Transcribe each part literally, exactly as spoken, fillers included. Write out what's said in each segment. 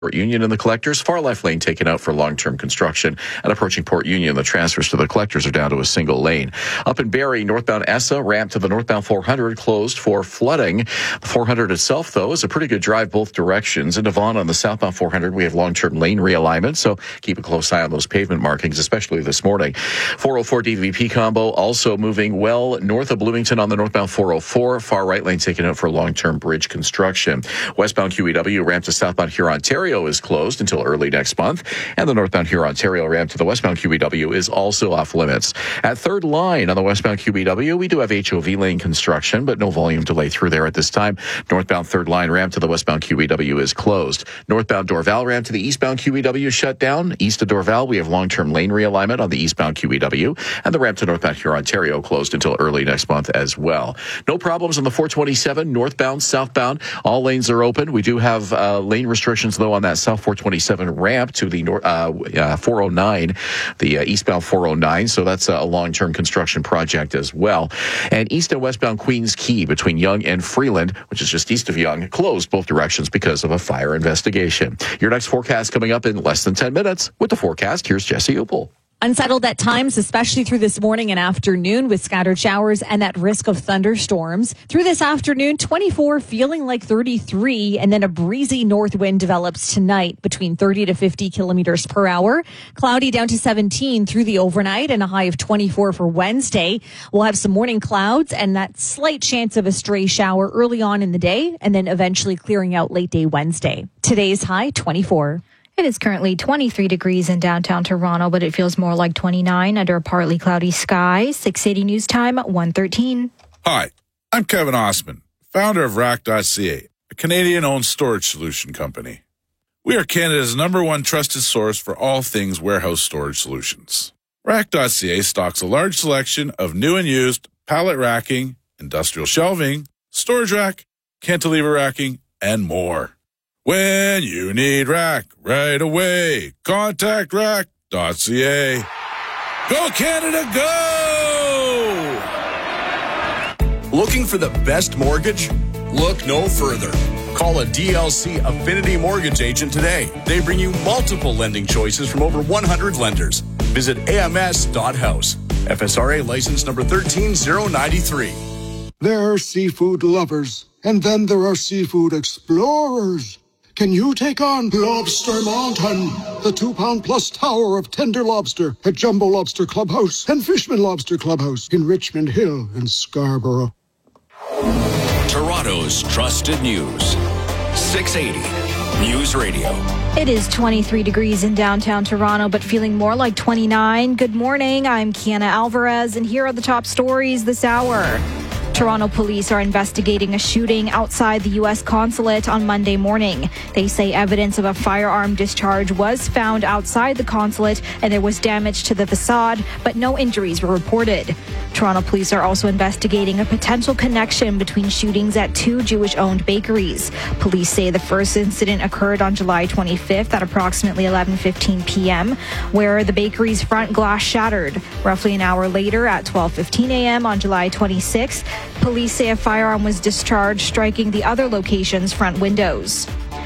Port Union and the Collectors, far left lane taken out for long-term construction. And approaching Port Union, the transfers to the Collectors are down to a single lane. Up in Barrie, northbound Essa, ramp to the northbound four hundred closed for flooding. The four hundred itself, though, is a pretty good drive both directions. In Devon on the southbound four hundred, we have long-term lane realignment, so keep a close eye on those pavement markings, especially this morning. four oh four D V P combo also moving well north of Bloomington on the northbound four oh four, far right lane taken out for long-term bridge construction. Westbound Q E W ramp to southbound Huron-Ontario is closed until early next month, and the northbound Huron-Ontario ramp to the westbound Q E W is also off limits. At Third Line on the westbound Q E W, we do have H O V lane construction, but no volume delay through there at this time. Northbound Third Line ramp to the westbound Q E W is closed. Northbound Dorval ramp to the eastbound Q E W shut down. East of Dorval, we have long-term lane realignment on the eastbound Q E W, and the ramp to northbound Huron-Ontario closed until early next month as well. No problems on the four twenty-seven, northbound, southbound. All lanes are open. We do have uh, lane restrictions, though, on that south four twenty-seven ramp to the uh, uh, four oh nine, the uh, eastbound four oh nine. So that's a long-term construction project as well. And east and westbound Queens Quay between Yonge and Freeland, which is just east of Yonge, closed both directions because of a fire investigation. Your next forecast coming up in less than ten minutes. With the forecast, here's Jesse Opel. Unsettled at times, especially through this morning and afternoon with scattered showers and that risk of thunderstorms. Through this afternoon, twenty-four feeling like thirty-three, and then a breezy north wind develops tonight between thirty to fifty kilometers per hour. Cloudy down to seventeen through the overnight and a high of twenty-four for Wednesday. We'll have some morning clouds and that slight chance of a stray shower early on in the day and then eventually clearing out late day Wednesday. Today's high, twenty-four. It is currently twenty-three degrees in downtown Toronto, but it feels more like twenty-nine under a partly cloudy sky. six eighty news time, one thirteen. Hi, I'm Kevin Osman, founder of Rack dot C A, a Canadian-owned storage solution company. We are Canada's number one trusted source for all things warehouse storage solutions. Rack dot C A stocks a large selection of new and used pallet racking, industrial shelving, storage rack, cantilever racking, and more. When you need rack right away, contact Rack dot C A. Go Canada, go! Looking for the best mortgage? Look no further. Call a D L C Affinity Mortgage agent today. They bring you multiple lending choices from over one hundred lenders. Visit A M S dot house. F S R A license number one three zero nine three. There are seafood lovers, and then there are seafood explorers. Can you take on Lobster Mountain, the two-pound-plus tower of tender lobster at Jumbo Lobster Clubhouse and Fishman Lobster Clubhouse in Richmond Hill and Scarborough? Toronto's trusted news. six eighty News Radio. It is twenty-three degrees in downtown Toronto, but feeling more like twenty-nine. Good morning, I'm Kiana Alvarez, and here are the top stories this hour. Toronto police are investigating a shooting outside the U S consulate on Monday morning. They say evidence of a firearm discharge was found outside the consulate and there was damage to the facade, but no injuries were reported. Toronto police are also investigating a potential connection between shootings at two Jewish-owned bakeries. Police say the first incident occurred on July twenty-fifth at approximately eleven fifteen p.m., where the bakery's front glass shattered. Roughly an hour later, at twelve fifteen a.m. on July twenty-sixth, police say a firearm was discharged, striking the other location's front windows.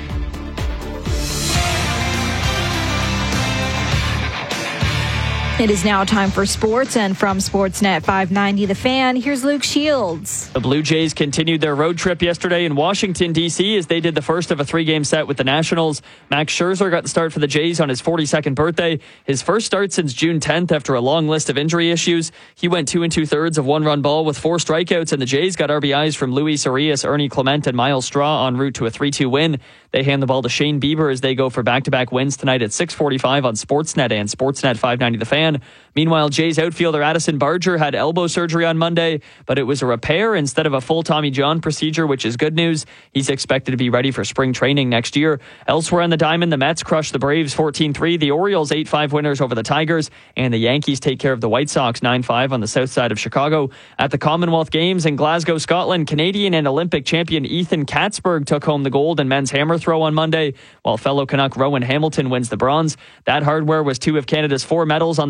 It is now time for sports, and from Sportsnet five ninety The Fan, here's Luke Shields. The Blue Jays continued their road trip yesterday in Washington, D C as they did the first of a three-game set with the Nationals. Max Scherzer got the start for the Jays on his forty-second birthday, his first start since June tenth after a long list of injury issues. He went two and two-thirds of one-run ball with four strikeouts, and the Jays got R B Is from Luis Arias, Ernie Clement, and Miles Straw en route to a three two win. They hand the ball to Shane Bieber as they go for back-to-back wins tonight at six forty-five on Sportsnet and Sportsnet five ninety The Fan. Meanwhile, Jays outfielder Addison Barger had elbow surgery on Monday, but it was a repair instead of a full Tommy John procedure, which is good news. He's expected to be ready for spring training next year. Elsewhere on the diamond, the Mets crushed the Braves fourteen three, the Orioles eight five winners over the Tigers, and the Yankees take care of the White Sox nine five on the south side of Chicago. At the Commonwealth Games in Glasgow, Scotland, Canadian and Olympic champion Ethan Katzberg took home the gold in men's hammer throw on Monday, while fellow Canuck Rowan Hamilton wins the bronze. That hardware was two of Canada's four medals on this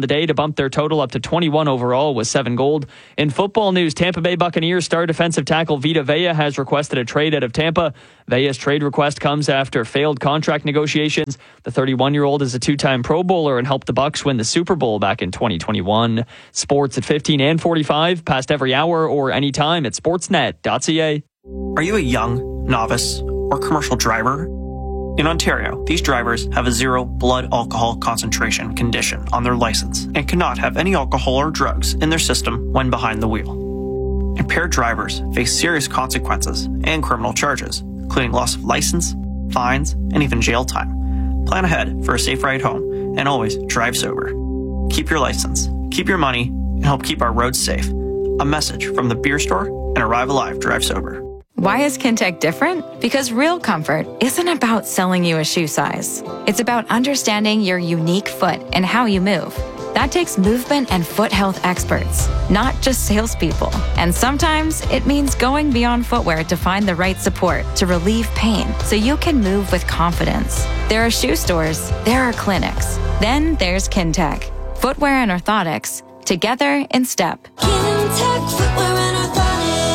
the day to bump their total up to twenty-one overall with seven gold. In football news, Tampa Bay Buccaneers star defensive tackle Vita Vea has requested a trade out of Tampa. Vea's trade request comes after failed contract negotiations. The thirty-one-year-old is a two-time Pro Bowler and helped the Bucs win the Super Bowl back in twenty twenty-one. Sports at fifteen and forty-five, past every hour or anytime at sportsnet dot c a. Are you a young, novice, or commercial driver? In Ontario, these drivers have a zero blood alcohol concentration condition on their license and cannot have any alcohol or drugs in their system when behind the wheel. Impaired drivers face serious consequences and criminal charges, including loss of license, fines, and even jail time. Plan ahead for a safe ride home and always drive sober. Keep your license, keep your money, and help keep our roads safe. A message from the Beer Store and Arrive Alive Drive Sober. Why is Kintec different? Because real comfort isn't about selling you a shoe size. It's about understanding your unique foot and how you move. That takes movement and foot health experts, not just salespeople. And sometimes it means going beyond footwear to find the right support to relieve pain so you can move with confidence. There are shoe stores, there are clinics. Then there's Kintec. Footwear and orthotics, together in step. Kintec Footwear and Orthotics.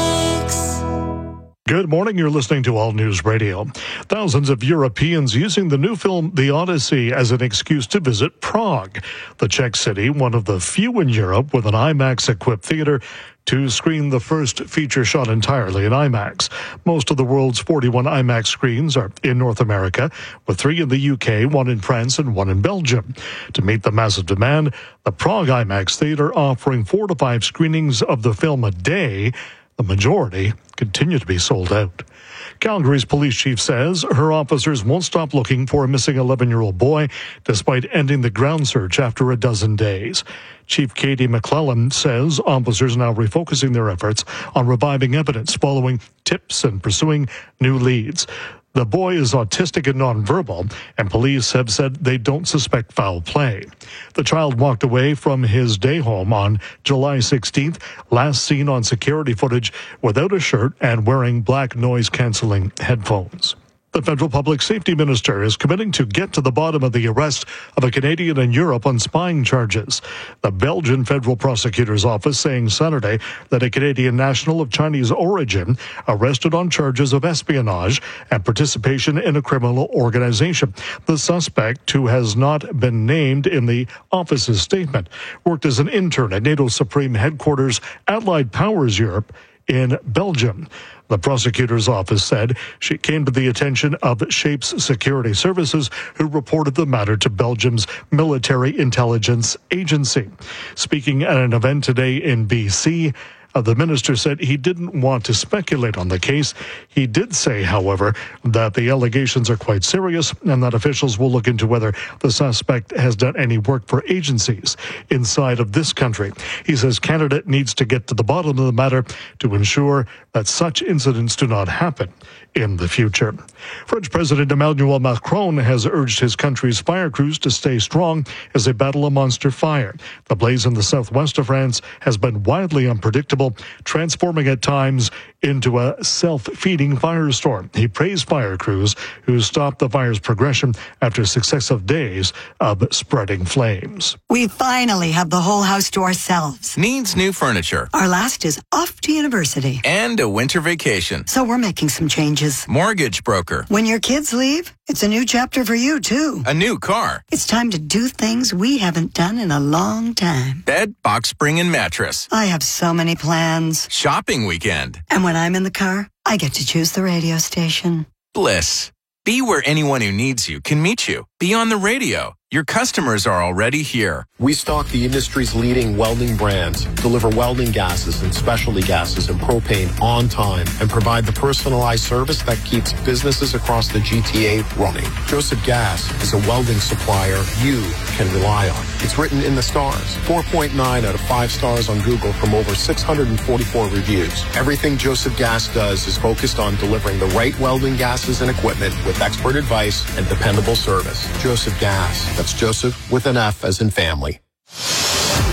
Good morning. You're listening to All News Radio. Thousands of Europeans using the new film The Odyssey as an excuse to visit Prague, the Czech city, one of the few in Europe with an IMAX-equipped theater to screen the first feature shot entirely in IMAX. Most of the world's forty-one IMAX screens are in North America, with three in the U K, one in France, and one in Belgium. To meet the massive demand, the Prague IMAX Theater offering four to five screenings of the film a day. The majority continue to be sold out. Calgary's police chief says her officers won't stop looking for a missing eleven-year-old boy despite ending the ground search after a dozen days. Chief Katie McClellan says officers are now refocusing their efforts on reviving evidence following tips and pursuing new leads. The boy is autistic and nonverbal, and police have said they don't suspect foul play. The child walked away from his day home on July sixteenth, last seen on security footage without a shirt and wearing black noise-canceling headphones. The federal public safety minister is committing to get to the bottom of the arrest of a Canadian in Europe on spying charges. The Belgian federal prosecutor's office saying Saturday that a Canadian national of Chinese origin arrested on charges of espionage and participation in a criminal organization. The suspect, who has not been named in the office's statement, worked as an intern at NATO's Supreme Headquarters, Allied Powers Europe, in Belgium. The prosecutor's office said she came to the attention of Shapes Security Services, who reported the matter to Belgium's Military Intelligence Agency. Speaking at an event today in B C, Uh, the minister said he didn't want to speculate on the case. He did say, however, that the allegations are quite serious and that officials will look into whether the suspect has done any work for agencies inside of this country. He says Canada needs to get to the bottom of the matter to ensure that such incidents do not happen in the future. French President Emmanuel Macron has urged his country's fire crews to stay strong as they battle a monster fire. The blaze in the southwest of France has been wildly unpredictable, transforming at times into a self-feeding firestorm. He praised fire crews who stopped the fire's progression after successive days of spreading flames. We finally have the whole house to ourselves. Needs new furniture. Our last is off to university. And a winter vacation. So we're making some changes. Mortgage broker. When your kids leave, it's a new chapter for you, too. A new car. It's time to do things we haven't done in a long time. Bed, box spring, and mattress. I have so many plans. Shopping weekend. And when I'm in the car, I get to choose the radio station. Bliss. Be where anyone who needs you can meet you. Be on the radio. Your customers are already here. We stock the industry's leading welding brands, deliver welding gases and specialty gases and propane on time, and provide the personalized service that keeps businesses across the G T A running. Joseph Gas is a welding supplier you can rely on. It's written in the stars. four point nine out of five stars on Google from over six hundred forty-four reviews. Everything Joseph Gas does is focused on delivering the right welding gases and equipment with expert advice and dependable service. Joseph Gas. That's Joseph with an F as in family.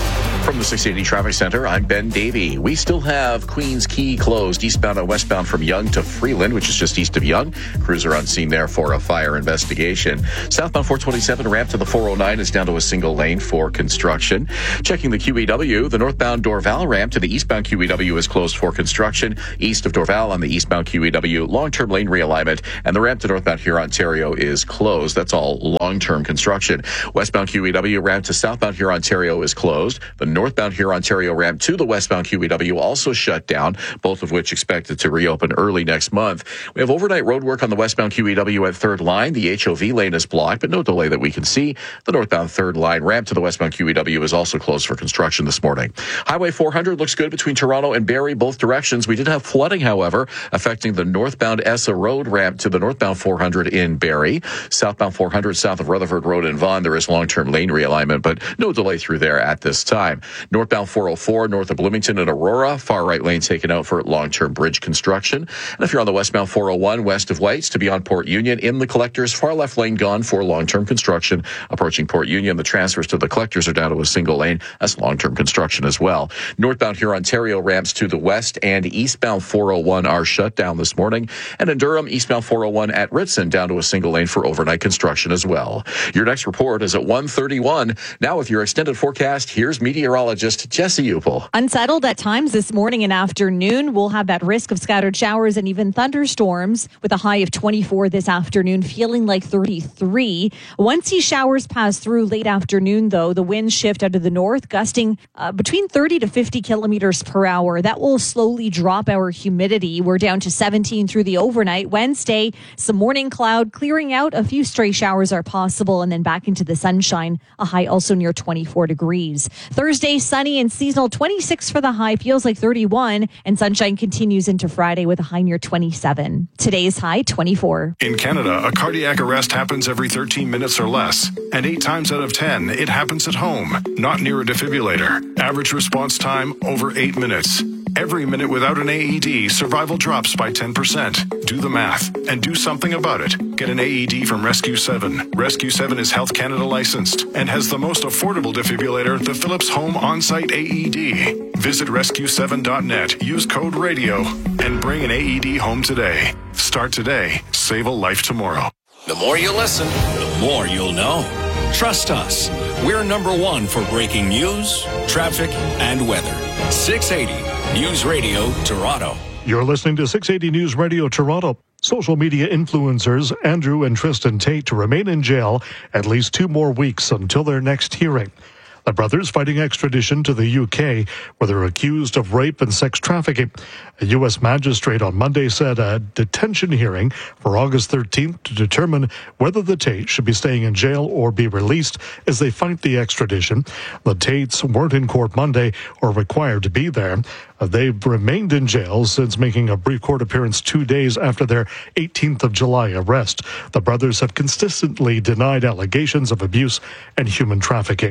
From the six eighty Traffic Center, I'm Ben Davey. We still have Queens Quay closed eastbound and westbound from Yonge to Freeland, which is just east of Yonge. Crews are on scene there for a fire investigation. Southbound four twenty-seven ramp to the four oh nine is down to a single lane for construction. Checking the Q E W, the northbound Dorval ramp to the eastbound Q E W is closed for construction. East of Dorval on the eastbound Q E W, long-term lane realignment, and the ramp to northbound Huron, Ontario is closed. That's all long-term construction. Westbound Q E W ramp to southbound Huron, Ontario is closed. The northbound Huron, Ontario ramp to the westbound Q E W also shut down, both of which expected to reopen early next month. We have overnight road work on the westbound Q E W at third line. The H O V lane is blocked, but no delay that we can see. The northbound third line ramp to the westbound Q E W is also closed for construction this morning. Highway four hundred looks good between Toronto and Barrie, both directions. We did have flooding, however, affecting the northbound Essa Road ramp to the northbound four hundred in Barrie. Southbound four hundred south of Rutherford Road in Vaughan, there is long-term lane realignment, but no delay through there at this time. Northbound four oh four north of Bloomington and Aurora, far right lane taken out for long-term bridge construction. And if you're on the westbound four oh one west of Whites to beyond Port Union, in the collectors, far left lane gone for long-term construction. Approaching Port Union, the transfers to the collectors are down to a single lane. That's long-term construction as well. Northbound Huron, Ontario ramps to the west and eastbound four oh one are shut down this morning. And in Durham, eastbound four oh one at Ritson down to a single lane for overnight construction as well. Your next report is at one thirty-one. Now with your extended forecast, here's meteorologist Jesse Upel. Unsettled at times this morning and afternoon. We'll have that risk of scattered showers and even thunderstorms with a high of twenty-four this afternoon, feeling like thirty-three. Once these showers pass through late afternoon, though, the winds shift out of the north, gusting uh, between thirty to fifty kilometers per hour. That will slowly drop our humidity. We're down to seventeen through the overnight. Wednesday, some morning cloud clearing out. A few stray showers are possible and then back into the sunshine. A high also near twenty-four degrees. Thursday, sunny and seasonal, twenty-six for the high, feels like thirty-one, and sunshine continues into Friday with a high near twenty-seven. Today's high, twenty-four. In Canada, a cardiac arrest happens every thirteen minutes or less, and eight times out of ten, it happens at home, not near a defibrillator. Average response time, over eight minutes. Every minute without an A E D, survival drops by ten percent. Do the math and do something about it. Get an A E D from Rescue seven. Rescue seven is Health Canada licensed and has the most affordable defibrillator, the Philips Home On-Site A E D. Visit rescue seven dot net, use code RADIO, and bring an A E D home today. Start today, save a life tomorrow. The more you listen, the more you'll know. Trust us. We're number one for breaking news, traffic, and weather. six eighty News Radio Toronto. You're listening to six eighty News Radio Toronto. Social media influencers Andrew and Tristan Tate to remain in jail at least two more weeks until their next hearing. The brothers fighting extradition to the U K, where they're accused of rape and sex trafficking. A U S magistrate on Monday said a detention hearing for August thirteenth to determine whether the Tates should be staying in jail or be released as they fight the extradition. The Tates weren't in court Monday or required to be there. They've remained in jail since making a brief court appearance two days after their eighteenth of July arrest. The brothers have consistently denied allegations of abuse and human trafficking.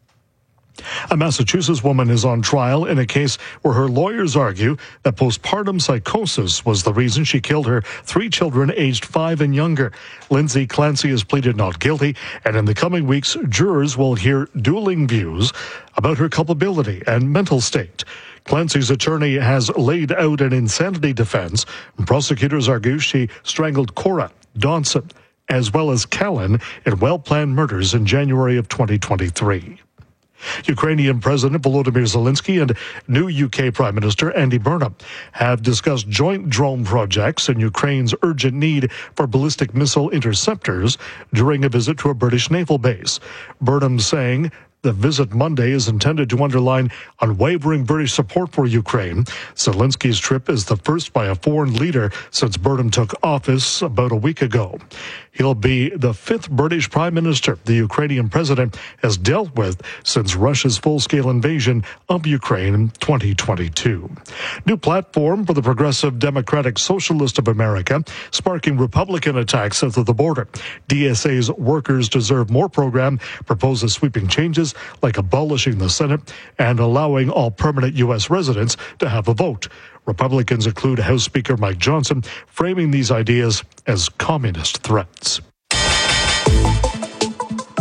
A Massachusetts woman is on trial in a case where her lawyers argue that postpartum psychosis was the reason she killed her three children aged five and younger. Lindsay Clancy has pleaded not guilty, and in the coming weeks, jurors will hear dueling views about her culpability and mental state. Clancy's attorney has laid out an insanity defense. Prosecutors argue she strangled Cora, Dawson, as well as Callan in well-planned murders in January of twenty twenty-three. Ukrainian President Volodymyr Zelensky and new U K Prime Minister Andy Burnham have discussed joint drone projects and Ukraine's urgent need for ballistic missile interceptors during a visit to a British naval base. Burnham saying the visit Monday is intended to underline unwavering British support for Ukraine. Zelensky's trip is the first by a foreign leader since Burnham took office about a week ago. He'll be the fifth British Prime Minister the Ukrainian president has dealt with since Russia's full-scale invasion of Ukraine in twenty twenty-two. New platform for the Progressive Democratic Socialist of America, sparking Republican attacks south of the border. D S A's Workers Deserve More program proposes sweeping changes like abolishing the Senate and allowing all permanent U S residents to have a vote. Republicans include House Speaker Mike Johnson, framing these ideas as communist threats. The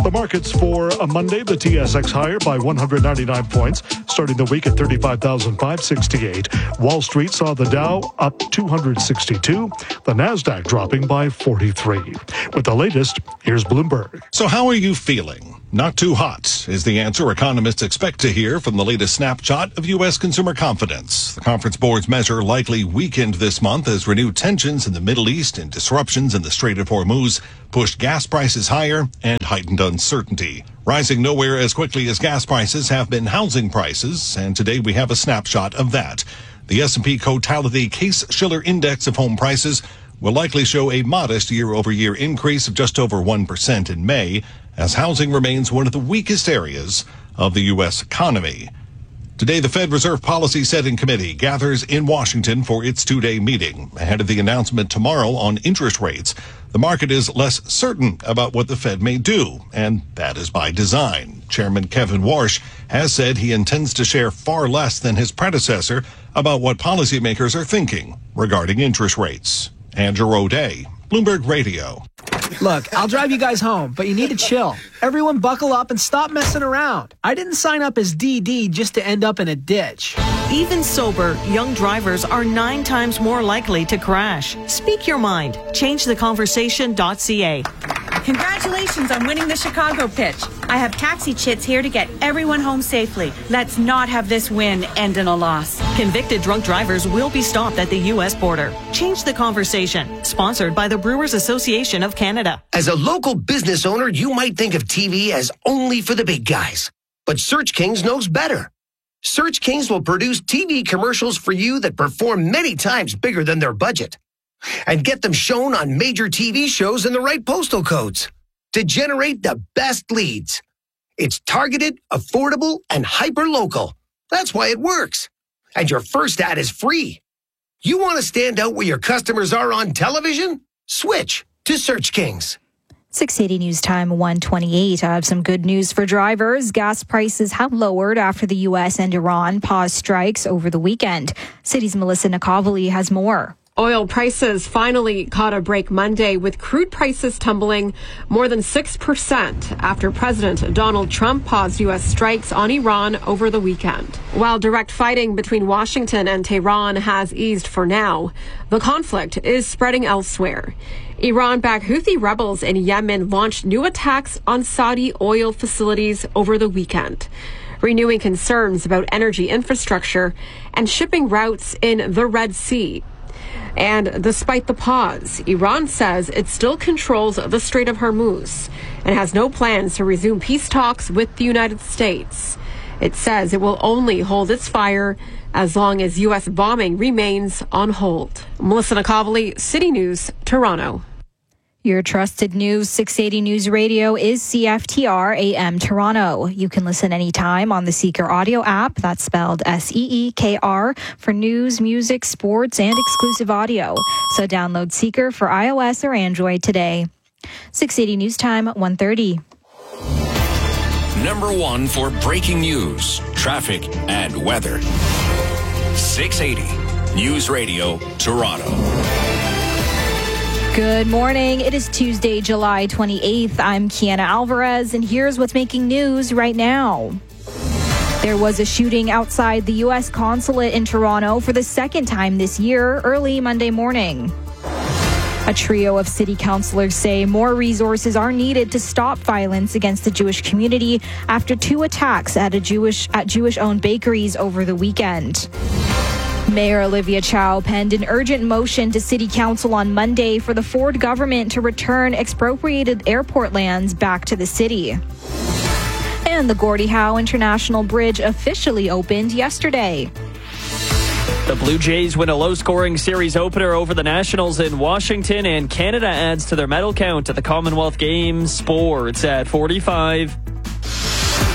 The markets for a Monday, the T S X higher by one hundred ninety-nine points, starting the week at thirty-five thousand five hundred sixty-eight. Wall Street saw the Dow up two hundred sixty-two, the NASDAQ dropping by forty-three. With the latest, here's Bloomberg. So how are you feeling? Not too hot is the answer economists expect to hear from the latest snapshot of U S consumer confidence. The Conference Board's measure likely weakened this month as renewed tensions in the Middle East and disruptions in the Strait of Hormuz pushed gas prices higher and heightened uncertainty. Rising nowhere as quickly as gas prices have been housing prices, and today we have a snapshot of that. The S and P Cotality Case-Shiller Index of home prices will likely show a modest year-over-year increase of just over one percent in May, as housing remains one of the weakest areas of the U S economy. Today, the Fed Reserve Policy Setting Committee gathers in Washington for its two-day meeting. Ahead of the announcement tomorrow on interest rates, the market is less certain about what the Fed may do, and that is by design. Chairman Kevin Warsh has said he intends to share far less than his predecessor about what policymakers are thinking regarding interest rates. Andrew O'Day, Bloomberg Radio. Look, I'll drive you guys home, but you need to chill. Everyone buckle up and stop messing around. I didn't sign up as D D just to end up in a ditch. Even sober, young drivers are nine times more likely to crash. Speak your mind. Change the conversation dot c a. Congratulations on winning the Chicago pitch. I have taxi chits here to get everyone home safely. Let's not have this win end in a loss. Convicted drunk drivers will be stopped at the U S border. Change the conversation. Sponsored by the Brewers Association of Canada. As a local business owner, you might think of T V as only for the big guys. But Search Kings knows better. Search Kings will produce T V commercials for you that perform many times bigger than their budget. And get them shown on major T V shows in the right postal codes to generate the best leads. It's targeted, affordable, and hyper-local. That's why it works. And your first ad is free. You want to stand out where your customers are on television? Switch to Search Kings. six eighty News Time, one twenty-eight. I have some good news for drivers. Gas prices have lowered after the U S and Iran paused strikes over the weekend. City's Melissa Nakovely has more. Oil prices finally caught a break Monday, with crude prices tumbling more than six percent after President Donald Trump paused U S strikes on Iran over the weekend. While direct fighting between Washington and Tehran has eased for now, the conflict is spreading elsewhere. Iran-backed Houthi rebels in Yemen launched new attacks on Saudi oil facilities over the weekend, renewing concerns about energy infrastructure and shipping routes in the Red Sea. And despite the pause, Iran says it still controls the Strait of Hormuz and has no plans to resume peace talks with the United States. It says it will only hold its fire as long as U S bombing remains on hold. Melissa Nakovely, City News, Toronto. Your trusted news, six eighty News Radio, is C F T R A M Toronto. You can listen anytime on the Seeker audio app. That's spelled S E E K R for news, music, sports, and exclusive audio. So download Seeker for iOS or Android today. six eighty News Time, one thirty. Number one for breaking news, traffic, and weather. six eighty News Radio, Toronto. Good morning. It is Tuesday, July twenty-eighth. I'm Kiana Alvarez, and here's what's making news right now. There was a shooting outside the U S consulate in Toronto for the second time this year, early Monday morning. A trio of city councillors say more resources are needed to stop violence against the Jewish community after two attacks at a Jewish at Jewish-owned bakeries over the weekend. Mayor Olivia Chow penned an urgent motion to City Council on Monday for the Ford government to return expropriated airport lands back to the city. And the Gordie Howe International Bridge officially opened yesterday. The Blue Jays win a low-scoring series opener over the Nationals in Washington, and Canada adds to their medal count at the Commonwealth Games. Sports at forty-five.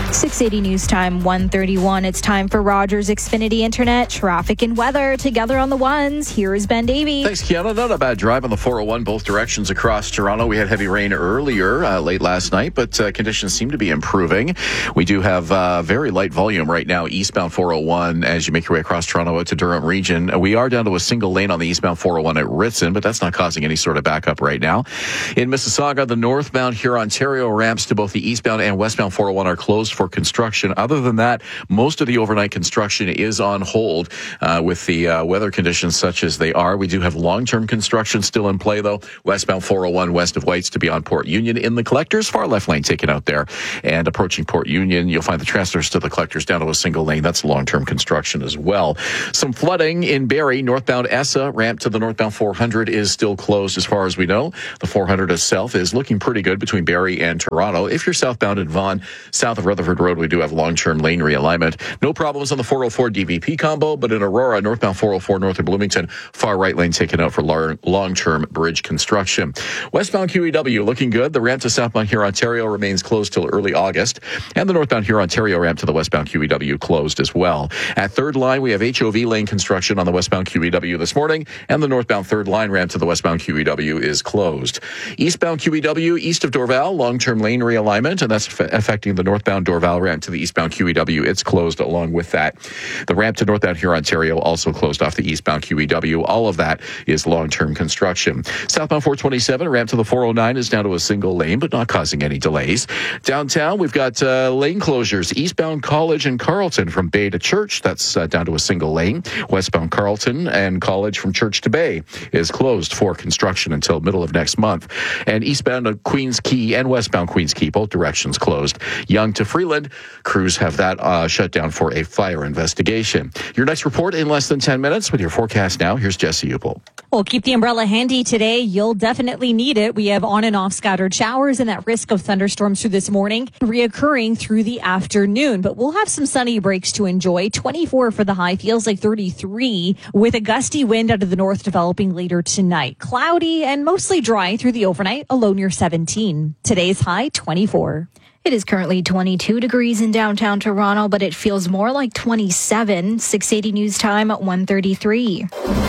six eighty News Time, one thirty-one. It's time for Rogers Xfinity Internet, traffic and weather together on the ones. Here is Ben Davey. Thanks, Kiana. Not a bad drive on the four oh one, both directions across Toronto. We had heavy rain earlier, uh, late last night, but uh, conditions seem to be improving. We do have uh, very light volume right now, eastbound four oh one, as you make your way across Toronto out to Durham region. We are down to a single lane on the eastbound four oh one at Ritson, but that's not causing any sort of backup right now. In Mississauga, the northbound Huron-Ontario ramps to both the eastbound and westbound four oh one are closed for construction. Other than that, most of the overnight construction is on hold uh, with the uh, weather conditions such as they are. We do have long-term construction still in play, though. Westbound four oh one west of Whites to beyond Port Union in the collectors. Far left lane taken out there. And approaching Port Union, you'll find the transfers to the collectors down to a single lane. That's long-term construction as well. Some flooding in Barrie. Northbound Essa ramp to the northbound four hundred is still closed as far as we know. The four hundred itself is looking pretty good between Barrie and Toronto. If you're southbound in Vaughan, south of Rutherford Road, we do have long-term lane realignment. No problems on the four oh four D V P combo, but in Aurora, northbound four oh four north of Bloomington, far right lane taken out for long-term bridge construction. Westbound Q E W looking good. The ramp to southbound Huron-Ontario remains closed till early August, and the northbound Huron-Ontario ramp to the westbound Q E W closed as well. At third line, we have H O V lane construction on the westbound Q E W this morning, and the northbound third line ramp to the westbound Q E W is closed. Eastbound Q E W, east of Dorval, long-term lane realignment, and that's f- affecting the northbound Dorval ramp to the eastbound Q E W. It's closed along with that. The ramp to northbound Huron-Ontario also closed off the eastbound Q E W. All of that is long-term construction. Southbound four twenty-seven, ramp to the four oh nine is down to a single lane, but not causing any delays. Downtown, we've got uh, lane closures. Eastbound College and Carleton from Bay to Church, that's uh, down to a single lane. Westbound Carleton and College from Church to Bay is closed for construction until middle of next month. And eastbound of Queens Quay and westbound Queens Quay, both directions closed. Yonge to Freeland, crews have that uh, shut down for a fire investigation. Your next report in less than ten minutes with your forecast now. Here's Jesse Upel. Well, keep the umbrella handy today. You'll definitely need it. We have on and off scattered showers and that risk of thunderstorms through this morning reoccurring through the afternoon. But we'll have some sunny breaks to enjoy. twenty-four for the high, feels like thirty-three with a gusty wind out of the north developing later tonight. Cloudy and mostly dry through the overnight, a low near seventeen. Today's high, twenty-four. It is currently twenty-two degrees in downtown Toronto, but it feels more like twenty-seven. six eighty News Time at one thirty-three.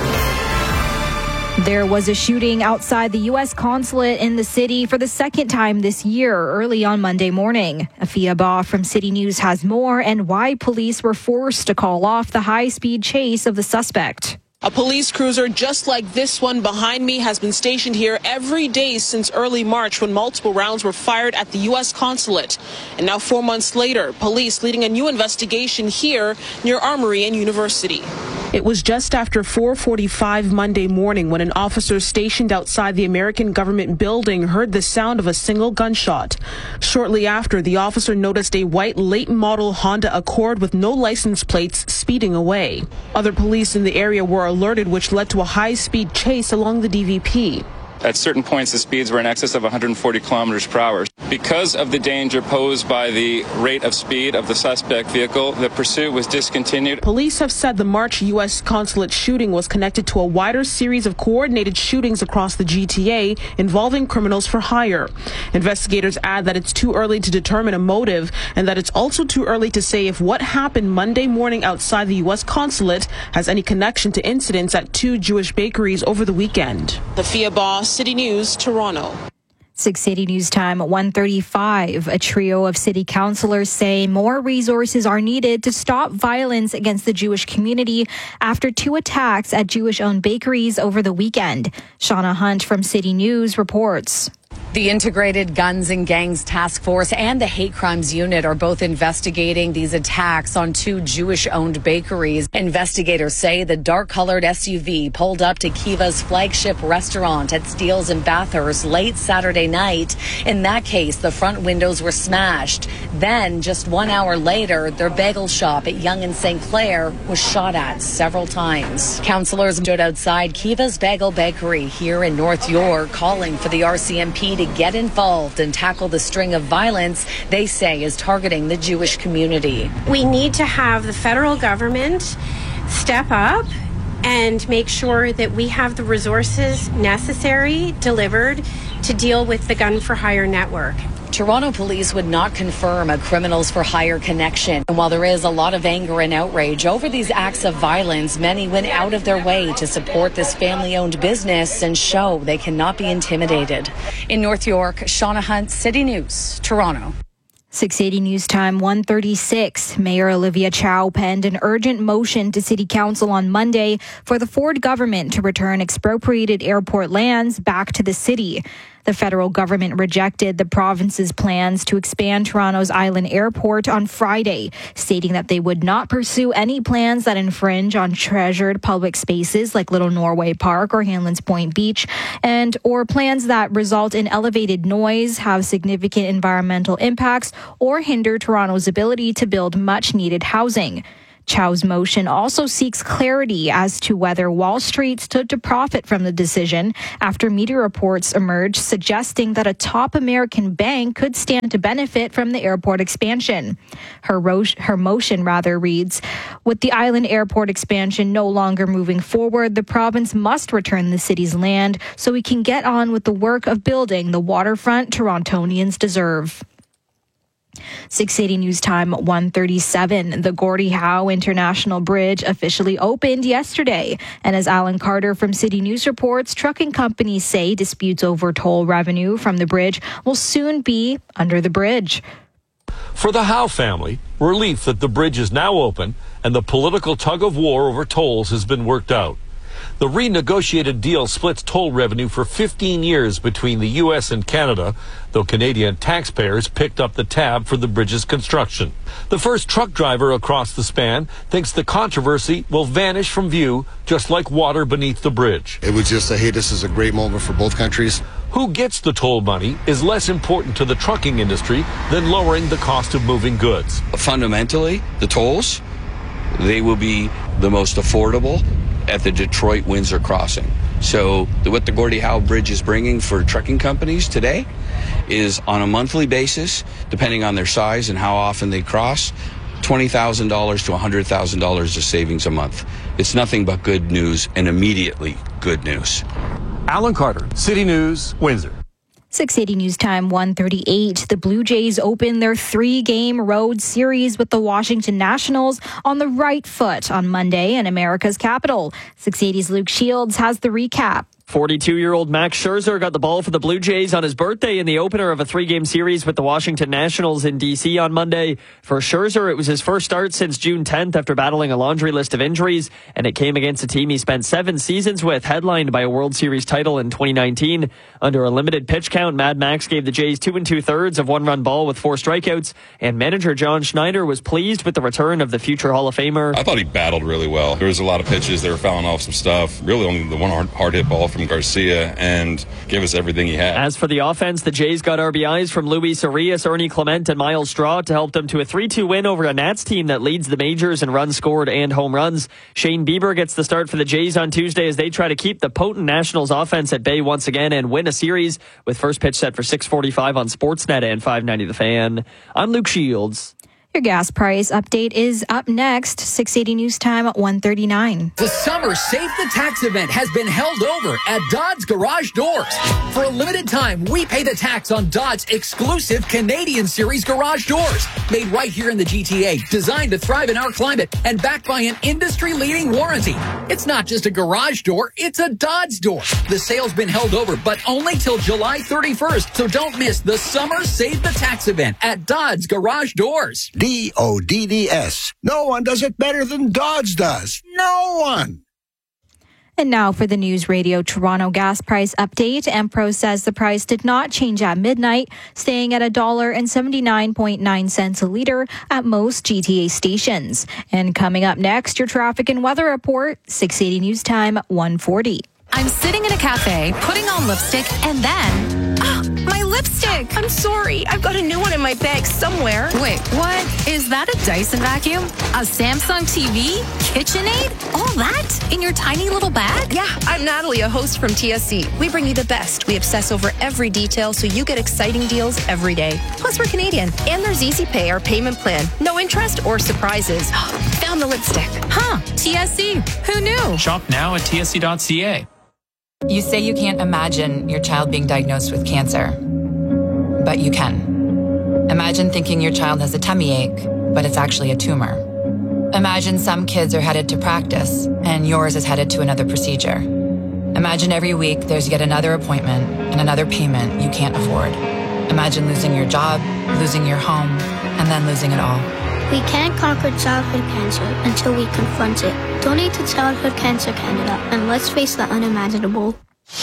There was a shooting outside the U S consulate in the city for the second time this year, early on Monday morning. Afia Ba from City News has more and why police were forced to call off the high-speed chase of the suspect. A police cruiser just like this one behind me has been stationed here every day since early March when multiple rounds were fired at the U S consulate. And now four months later, police leading a new investigation here near Armory and University. It was just after four forty-five Monday morning when an officer stationed outside the American government building heard the sound of a single gunshot. Shortly after, the officer noticed a white late model Honda Accord with no license plates speeding away. Other police in the area were alerted, which led to a high-speed chase along the D V P. At certain points, the speeds were in excess of one hundred forty kilometers per hour. Because of the danger posed by the rate of speed of the suspect vehicle, the pursuit was discontinued. Police have said the March U S consulate shooting was connected to a wider series of coordinated shootings across the G T A involving criminals for hire. Investigators add that it's too early to determine a motive and that it's also too early to say if what happened Monday morning outside the U S consulate has any connection to incidents at two Jewish bakeries over the weekend. The Afia Ba, City News, Toronto. six eighty News Time at one thirty-five. A trio of city councillors say more resources are needed to stop violence against the Jewish community after two attacks at Jewish-owned bakeries over the weekend. Shauna Hunt from City News reports. The Integrated Guns and Gangs Task Force and the Hate Crimes Unit are both investigating these attacks on two Jewish-owned bakeries. Investigators say the dark-colored S U V pulled up to Kiva's flagship restaurant at Steele's in Bathurst late Saturday night. In that case, the front windows were smashed. Then, just one hour later, their bagel shop at Yonge and Saint Clair was shot at several times. Councillors stood outside Kiva's Bagel Bakery here in North York, calling for the R C M P to get involved and tackle the string of violence they say is targeting the Jewish community. We need to have the federal government step up and make sure that we have the resources necessary delivered to deal with the gun for hire network. Toronto police would not confirm a criminals for hire connection. And while there is a lot of anger and outrage over these acts of violence, many went out of their way to support this family-owned business and show they cannot be intimidated. In North York, Shauna Hunt, City News, Toronto. six eighty News Time, one thirty-six. Mayor Olivia Chow penned an urgent motion to City Council on Monday for the Ford government to return expropriated airport lands back to the city. The federal government rejected the province's plans to expand Toronto's Island Airport on Friday, stating that they would not pursue any plans that infringe on treasured public spaces like Little Norway Park or Hanlan's Point Beach, and or plans that result in elevated noise, have significant environmental impacts, or hinder Toronto's ability to build much-needed housing. Chow's motion also seeks clarity as to whether Wall Street stood to profit from the decision after media reports emerged suggesting that a top American bank could stand to benefit from the airport expansion. Her, ro- her motion rather reads, with the Island Airport expansion no longer moving forward, the province must return the city's land so we can get on with the work of building the waterfront Torontonians deserve. six eighty News Time, one thirty-seven. The Gordie Howe International Bridge officially opened yesterday. And as Alan Carter from City News reports, trucking companies say disputes over toll revenue from the bridge will soon be under the bridge. For the Howe family, relief that the bridge is now open and the political tug of war over tolls has been worked out. The renegotiated deal splits toll revenue for fifteen years between the U S and Canada, though Canadian taxpayers picked up the tab for the bridge's construction. The first truck driver across the span thinks the controversy will vanish from view, just like water beneath the bridge. It was just a, hey, this is a great moment for both countries. Who gets the toll money is less important to the trucking industry than lowering the cost of moving goods. Fundamentally, the tolls, they will be the most affordable at the Detroit-Windsor crossing. So what the Gordie Howe Bridge is bringing for trucking companies today is on a monthly basis, depending on their size and how often they cross, twenty thousand dollars to one hundred thousand dollars of savings a month. It's nothing but good news, and immediately good news. Alan Carter, City News, Windsor. six eighty News Time, one thirty-eight. The Blue Jays open their three-game road series with the Washington Nationals on the right foot on Monday in America's capital. six eighty's Luke Shields has the recap. forty-two-year-old Max Scherzer got the ball for the Blue Jays on his birthday in the opener of a three-game series with the Washington Nationals in D C on Monday. For Scherzer, it was his first start since June tenth after battling a laundry list of injuries, and it came against a team he spent seven seasons with, headlined by a World Series title in twenty nineteen. Under a limited pitch count, Mad Max gave the Jays two and two-thirds of one-run ball with four strikeouts, and manager John Schneider was pleased with the return of the future Hall of Famer. I thought he battled really well. There was a lot of pitches that were fouling off some stuff. Really only the one hard hit ball from Garcia, and gave us everything he had. As for the offense, the Jays got R B Is from Luis Arias, Ernie Clement, and Miles Straw to help them to a three two win over a Nats team that leads the majors in runs scored and home runs. Shane Bieber gets the start for the Jays on Tuesday as they try to keep the potent Nationals offense at bay once again and win a series, with first pitch set for six forty-five on Sportsnet and five ninety The Fan. I'm Luke Shields. Your gas price update is up next. six eighty News Time at one thirty-nine. The Summer Save the Tax event has been held over at Dodds Garage Doors. For a limited time, we pay the tax on Dodds' exclusive Canadian Series garage doors. Made right here in the G T A, designed to thrive in our climate, and backed by an industry-leading warranty. It's not just a garage door, it's a Dodds door. The sale's been held over, but only till July thirty-first, so don't miss the Summer Save the Tax event at Dodds Garage Doors. D O D D S. No one does it better than Dodds does. No one. And now for the News Radio Toronto gas price update. Empro says the price did not change at midnight, staying at one dollar and seventy-nine point nine cents a litre at most G T A stations. And coming up next, your traffic and weather report, six eighty News Time, one forty. I'm sitting in a cafe, putting on lipstick, and then... Oh, my lipstick! I'm sorry. I've got a new one in my bag somewhere. Wait, what? Is that a Dyson vacuum? A Samsung T V? KitchenAid? All that? In your tiny little bag? Yeah, I'm Natalie, a host from T S C. We bring you the best. We obsess over every detail so you get exciting deals every day. Plus, we're Canadian. And there's Easy Pay, our payment plan. No interest or surprises. Found the lipstick. Huh, T S C. Who knew? Shop now at T S C dot C A. You say you can't imagine your child being diagnosed with cancer, but you can. Imagine thinking your child has a tummy ache, but it's actually a tumor. Imagine some kids are headed to practice, and yours is headed to another procedure. Imagine every week there's yet another appointment and another payment you can't afford. Imagine losing your job, losing your home, and then losing it all. We can't conquer childhood cancer until we confront it. Donate to Childhood Cancer Canada, and let's face the unimaginable.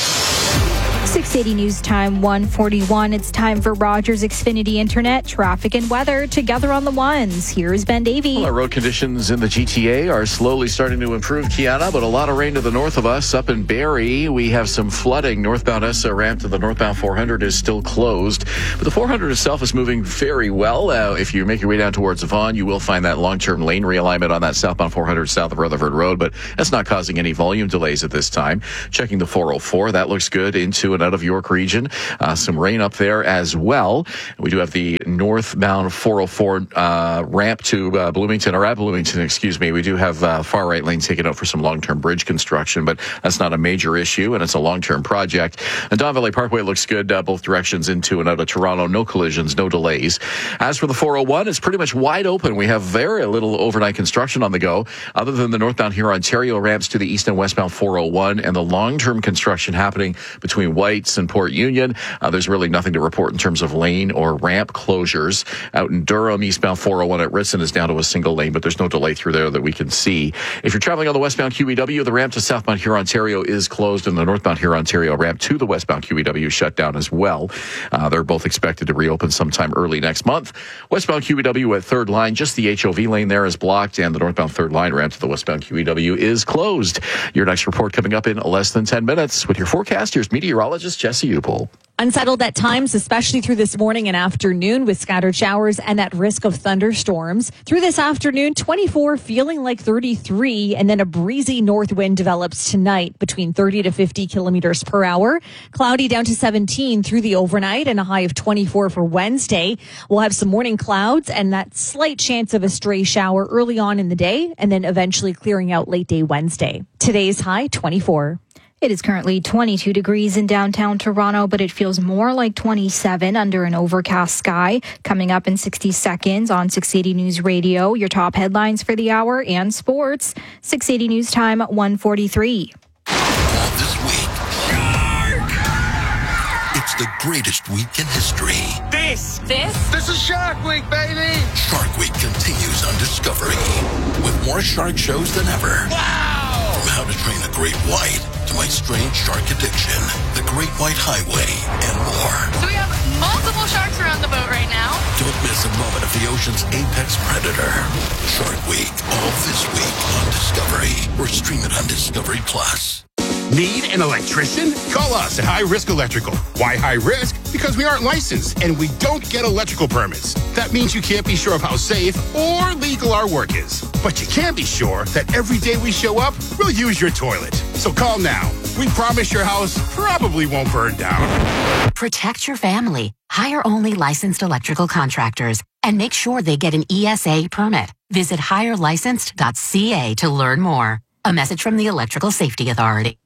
six eighty News Time, one forty-one. It's time for Rogers Xfinity Internet, traffic and weather together on the ones. Here's Ben Davey. Well, our road conditions in the G T A are slowly starting to improve, Kiana, but a lot of rain to the north of us. Up in Barrie, we have some flooding. Northbound E S A ramp to the northbound four hundred is still closed, but the four hundred itself is moving very well. Uh, if you make your way down towards Vaughan, you will find that long-term lane realignment on that southbound four hundred south of Rutherford Road, but that's not causing any volume delays at this time. Checking the four oh four, that looks good into and out of York region. Uh, some rain up there as well. We do have the northbound four oh four uh, ramp to uh, Bloomington, or at Bloomington, excuse me. We do have uh, far right lane taken out for some long-term bridge construction, but that's not a major issue, and it's a long-term project. And Don Valley Parkway looks good uh, both directions into and out of Toronto. No collisions, no delays. As for the four oh one, it's pretty much wide open. We have very little overnight construction on the go, other than the northbound here Ontario ramps to the east and westbound four oh one, and the long-term construction happening between Whites and Port Union. Uh, there's really nothing to report in terms of lane or ramp closures. Out in Durham, eastbound four oh one at Ritson is down to a single lane, but there's no delay through there that we can see. If you're traveling on the westbound Q E W, the ramp to southbound here Ontario is closed, and the northbound here Ontario ramp to the westbound Q E W shut down as well. Uh, they're both expected to reopen sometime early next month. Westbound Q E W at Third Line, just the H O V lane there is blocked, and the northbound Third Line ramp to the westbound Q E W is closed. Your next report coming up in less than ten minutes. With your forecast, here's meteorologist Jesse Upel. Unsettled at times, especially through this morning and afternoon with scattered showers and that risk of thunderstorms. Through this afternoon, twenty-four feeling like thirty-three, and then a breezy north wind develops tonight between thirty to fifty kilometers per hour. Cloudy down to seventeen through the overnight and a high of twenty-four for Wednesday. We'll have some morning clouds and that slight chance of a stray shower early on in the day and then eventually clearing out late day Wednesday. Today's high, twenty-four. It is currently twenty-two degrees in downtown Toronto, but it feels more like twenty-seven under an overcast sky. Coming up in sixty seconds on six eighty News Radio, your top headlines for the hour and sports. six eighty News Time, one forty-three. This week, Shark! It's the greatest week in history. This! This? This is Shark Week, baby! Shark Week continues on Discovery with more shark shows than ever. Wow! From How to Train a Great White to My Strange Shark Addiction, The Great White Highway, and more. So we have multiple sharks around the boat right now. Don't miss a moment of the ocean's apex predator. Shark Week, all this week on Discovery, or stream it on Discovery Plus. Need an electrician? Call us at High Risk Electrical. Why high risk? Because we aren't licensed and we don't get electrical permits. That means you can't be sure of how safe or legal our work is. But you can be sure that every day we show up, we'll use your toilet. So call now. We promise your house probably won't burn down. Protect your family. Hire only licensed electrical contractors and make sure they get an E S A permit. Visit hire licensed dot c a to learn more. A message from the Electrical Safety Authority.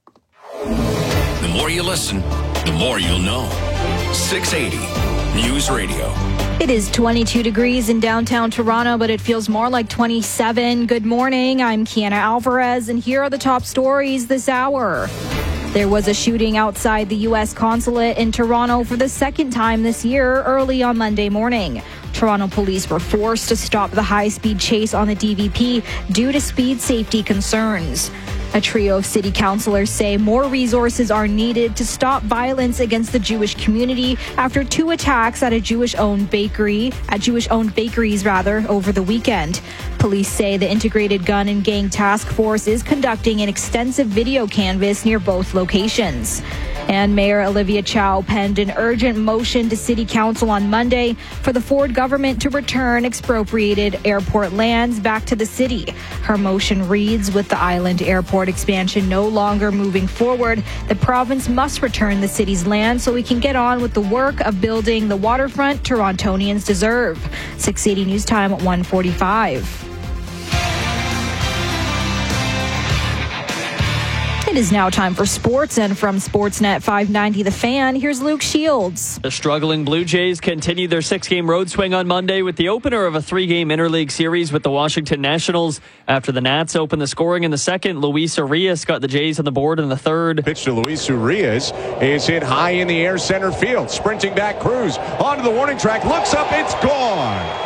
The more you listen, the more you'll know. six eighty News Radio. It is twenty-two degrees in downtown Toronto, but it feels more like twenty-seven. Good morning. I'm Kiana Alvarez, and here are the top stories this hour. There was a shooting outside the U S consulate in Toronto for the second time this year early on Monday morning. Toronto police were forced to stop the high-speed chase on the D V P due to speed safety concerns. A trio of city councillors say more resources are needed to stop violence against the Jewish community after two attacks at a Jewish-owned bakery, at Jewish-owned bakeries rather, over the weekend. Police say the Integrated Gun and Gang Task Force is conducting an extensive video canvass near both locations. And Mayor Olivia Chow penned an urgent motion to City Council on Monday for the Ford government to return expropriated airport lands back to the city. Her motion reads, with the island airport expansion no longer moving forward, the province must return the city's land so we can get on with the work of building the waterfront Torontonians deserve. six eighty News Time at one forty-five. It is now time for sports, and from Sportsnet five ninety The Fan, here's Luke Shields. The struggling Blue Jays continue their six-game road swing on Monday with the opener of a three-game interleague series with the Washington Nationals. After the Nats opened the scoring in the second, Luis Urias got the Jays on the board in the third. Pitch to Luis Urias is hit high in the air center field. Sprinting back, Cruz onto the warning track, looks up, it's gone.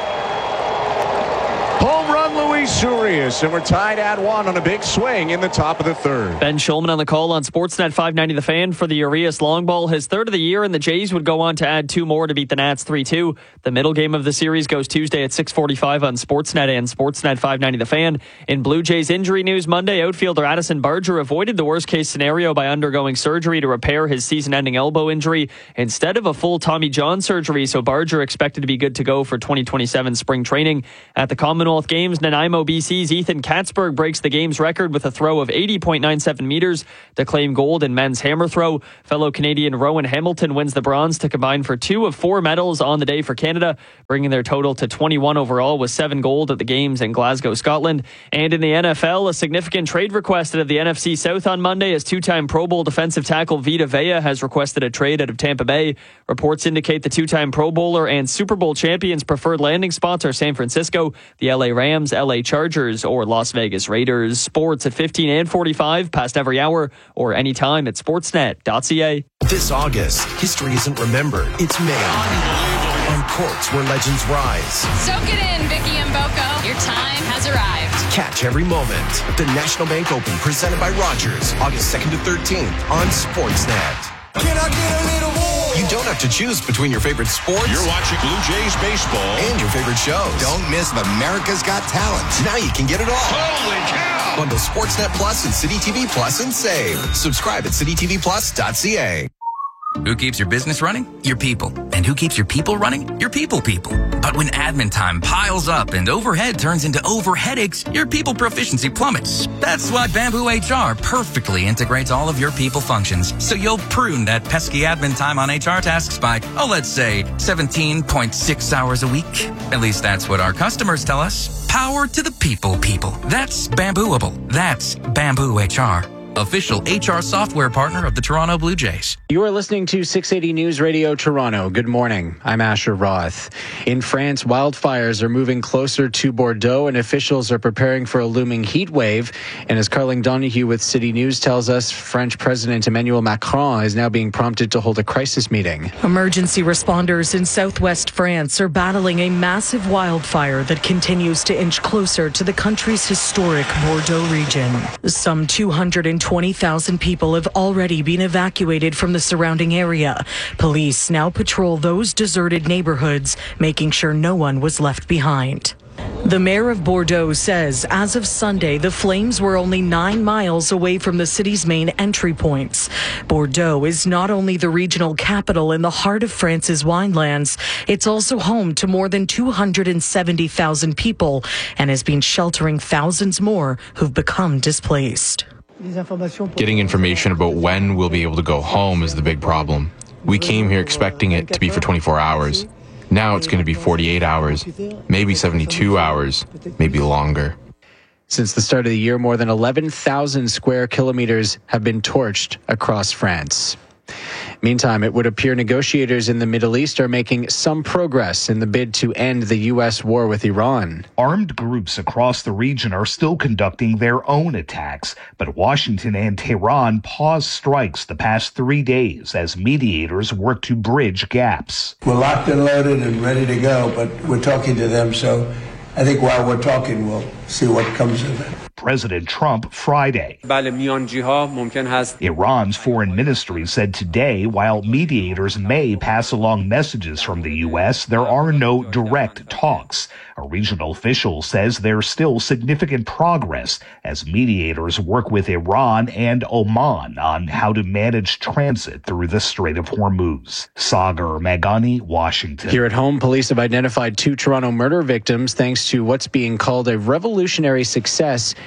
Home run, Luis Urias, and we're tied at one on a big swing in the top of the third. Ben Shulman on the call on Sportsnet five ninety The Fan for the Urias long ball, his third of the year, and the Jays would go on to add two more to beat the Nats three two. The middle game of the series goes Tuesday at six forty-five on Sportsnet and Sportsnet five ninety The Fan. In Blue Jays injury news Monday, outfielder Addison Barger avoided the worst-case scenario by undergoing surgery to repair his season-ending elbow injury instead of a full Tommy John surgery, so Barger expected to be good to go for twenty twenty-seven spring training. At the Commonwealth Games, Nanaimo, B C's Ethan Katzberg breaks the game's record with a throw of eighty point nine seven meters to claim gold in men's hammer throw. Fellow Canadian Rowan Hamilton wins the bronze to combine for two of four medals on the day for Canada, bringing their total to twenty-one overall with seven gold at the games in Glasgow, Scotland. And in the N F L, a significant trade requested of the N F C South on Monday as two-time Pro Bowl defensive tackle Vita Vea has requested a trade out of Tampa Bay. Reports indicate the two-time Pro Bowler and Super Bowl champions' preferred landing spots are San Francisco, the L A Rams, L A Chargers, or Las Vegas Raiders. Sports at fifteen and forty-five, past every hour, or anytime at sportsnet dot c a. This August, history isn't remembered, it's made. On courts where legends rise. Soak it in, Vicky and Boko. Your time has arrived. Catch every moment. The National Bank Open, presented by Rogers, August second to thirteenth on Sportsnet. Can I get a little more? You don't have to choose between your favorite sports. You're watching Blue Jays baseball. And your favorite shows. Don't miss America's Got Talent. Now you can get it all. Holy cow! Bundle Sportsnet Plus and City T V Plus and save. Subscribe at city t v plus dot c a. Who keeps your business running? Your people. And who keeps your people running? Your people people. But when admin time piles up and overhead turns into over headaches, your people proficiency plummets. That's why Bamboo H R perfectly integrates all of your people functions, so you'll prune that pesky admin time on H R tasks by, oh, let's say seventeen point six hours a week. At least that's what our customers tell us. Power to the people people. That's Bambooable. That's Bamboo H R. Official H R software partner of the Toronto Blue Jays. You are listening to six eighty News Radio Toronto. Good morning. I'm Asher Roth. In France, wildfires are moving closer to Bordeaux, and officials are preparing for a looming heat wave. And as Carling Donahue with City News tells us, French President Emmanuel Macron is now being prompted to hold a crisis meeting. Emergency responders in southwest France are battling a massive wildfire that continues to inch closer to the country's historic Bordeaux region. Some two hundred twenty thousand people have already been evacuated from the surrounding area. Police now patrol those deserted neighborhoods, making sure no one was left behind. The mayor of Bordeaux says as of Sunday, the flames were only nine miles away from the city's main entry points. Bordeaux is not only the regional capital in the heart of France's winelands, it's also home to more than two hundred seventy thousand people and has been sheltering thousands more who've become displaced. Getting information about when we'll be able to go home is the big problem. We came here expecting it to be for twenty-four hours. Now it's going to be forty-eight hours, maybe seventy-two hours, maybe longer. Since the start of the year, more than eleven thousand square kilometers have been torched across France. Meantime, it would appear negotiators in the Middle East are making some progress in the bid to end the U S war with Iran. Armed groups across the region are still conducting their own attacks, but Washington and Tehran paused strikes the past three days as mediators work to bridge gaps. We're locked and loaded and ready to go, but we're talking to them, so I think while we're talking, we'll see what comes of it. President Trump Friday. Iran's foreign ministry said today, while mediators may pass along messages from the U S, there are no direct talks. A regional official says there's still significant progress as mediators work with Iran and Oman on how to manage transit through the Strait of Hormuz. Sagar Magani, Washington. Here at home, police have identified two Toronto murder victims thanks to what's being called a revolutionary success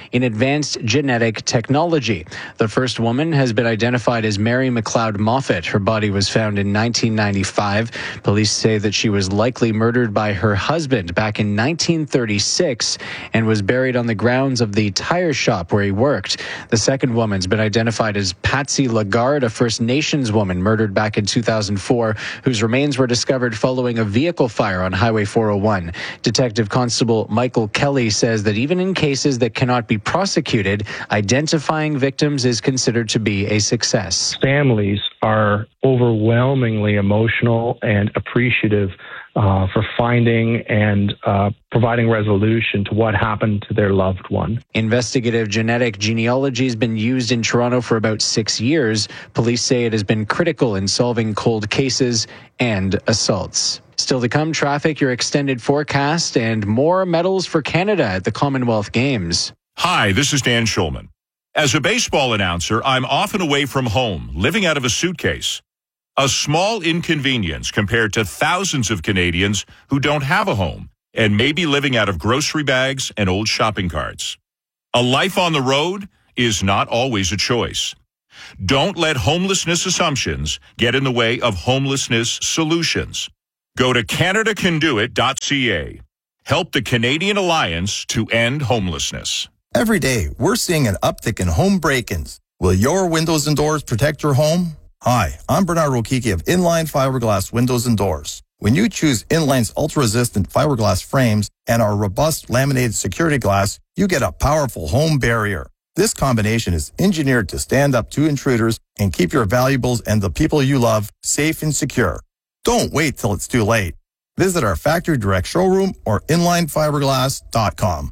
in advanced genetic technology. The first woman has been identified as Mary McLeod Moffat. Her body was found in nineteen ninety-five. Police say that she was likely murdered by her husband back in nineteen thirty-six and was buried on the grounds of the tire shop where he worked. The second woman's been identified as Patsy Lagarde, a First Nations woman murdered back in two thousand four, whose remains were discovered following a vehicle fire on Highway four oh one. Detective Constable Michael Kelly says that even in cases that cannot be prosecuted, identifying victims is considered to be a success. Families are overwhelmingly emotional and appreciative uh, for finding and uh, providing resolution to what happened to their loved one. Investigative genetic genealogy has been used in Toronto for about six years. Police say it has been critical in solving cold cases and assaults. Still to come, traffic, your extended forecast, and more medals for Canada at the Commonwealth Games. Hi, this is Dan Schulman. As a baseball announcer, I'm often away from home, living out of a suitcase. A small inconvenience compared to thousands of Canadians who don't have a home and may be living out of grocery bags and old shopping carts. A life on the road is not always a choice. Don't let homelessness assumptions get in the way of homelessness solutions. Go to Canada Can Do It dot C A. Help the Canadian Alliance to end homelessness. Every day, we're seeing an uptick in home break-ins. Will your windows and doors protect your home? Hi, I'm Bernard Rokiki of Inline Fiberglass Windows and Doors. When you choose Inline's ultra-resistant fiberglass frames and our robust laminated security glass, you get a powerful home barrier. This combination is engineered to stand up to intruders and keep your valuables and the people you love safe and secure. Don't wait till it's too late. Visit our factory direct showroom or inline fiberglass dot com.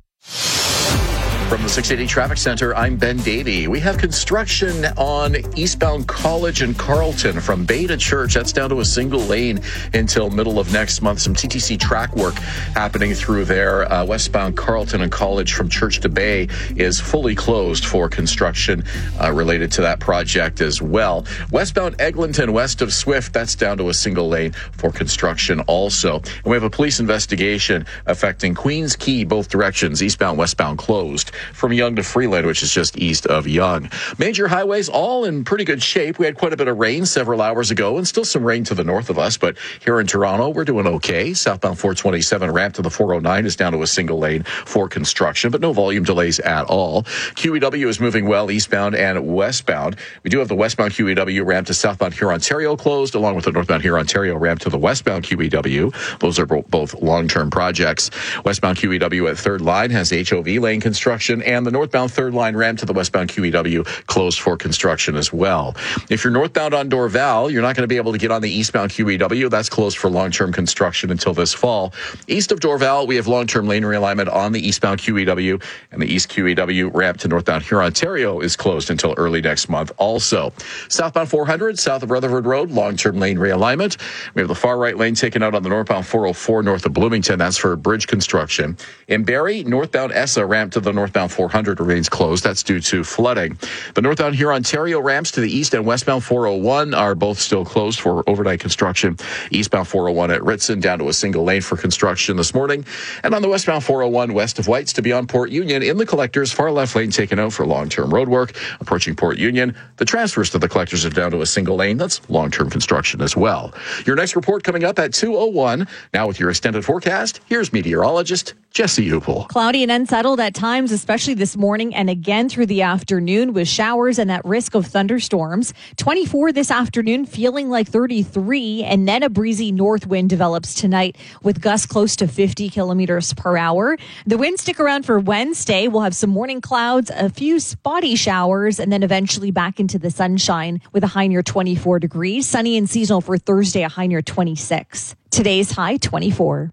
From the six eighty Traffic Center, I'm Ben Davey. We have construction on eastbound College and Carleton from Bay to Church. That's down to a single lane until middle of next month. Some T T C track work happening through there. Uh, westbound Carleton and College from Church to Bay is fully closed for construction uh, related to that project as well. Westbound Eglinton, west of Swift, that's down to a single lane for construction also. And we have a police investigation affecting Queens Quay, both directions, eastbound, westbound closed. From Yonge to Freeland, which is just east of Yonge. Major highways all in pretty good shape. We had quite a bit of rain several hours ago and still some rain to the north of us, but here in Toronto, we're doing okay. Southbound four twenty-seven ramp to the four oh nine is down to a single lane for construction, but no volume delays at all. Q E W is moving well eastbound and westbound. We do have the westbound Q E W ramp to southbound Huron-Ontario closed, along with the northbound Huron-Ontario ramp to the westbound Q E W. Those are both long-term projects. Westbound Q E W at Third Line has H O V lane construction, and the northbound Third Line ramp to the westbound Q E W closed for construction as well. If you're northbound on Dorval, you're not going to be able to get on the eastbound Q E W. That's closed for long-term construction until this fall. East of Dorval, we have long-term lane realignment on the eastbound Q E W, and the East Q E W ramp to northbound Huron-Ontario is closed until early next month also. Southbound four hundred, south of Rutherford Road, long-term lane realignment. We have the far right lane taken out on the northbound four oh four north of Bloomington. That's for bridge construction. In Barrie, northbound Essa ramp to the northbound four hundred remains closed. That's due to flooding. The northbound Huron-Ontario ramps to the east and westbound four oh one are both still closed for overnight construction. Eastbound four oh one at Ritson down to a single lane for construction this morning. And on the westbound four oh one west of Whites to beyond Port Union in the collectors, far left lane taken out for long-term road work. Approaching Port Union, the transfers to the collectors are down to a single lane. That's long-term construction as well. Your next report coming up at two oh one. Now with your extended forecast, here's meteorologist Jesse Upel. Cloudy and unsettled at times, especially this morning and again through the afternoon with showers and that risk of thunderstorms. twenty-four this afternoon, feeling like thirty-three, and then a breezy north wind develops tonight with gusts close to fifty kilometers per hour. The winds stick around for Wednesday. We'll have some morning clouds, a few spotty showers, and then eventually back into the sunshine with a high near twenty-four degrees. Sunny and seasonal for Thursday, a high near twenty-six. Today's high, twenty-four.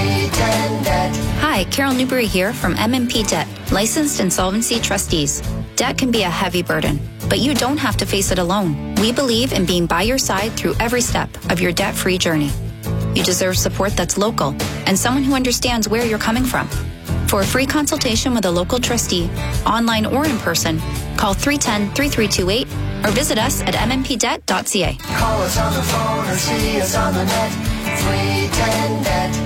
Hi, Carol Newberry here from M M P Debt, licensed insolvency trustees. Debt can be a heavy burden, but you don't have to face it alone. We believe in being by your side through every step of your debt-free journey. You deserve support that's local and someone who understands where you're coming from. For a free consultation with a local trustee, online or in person, call three one zero, three three two eight or visit us at m m p debt dot c a. Call us on the phone or see us on the net. three ten net.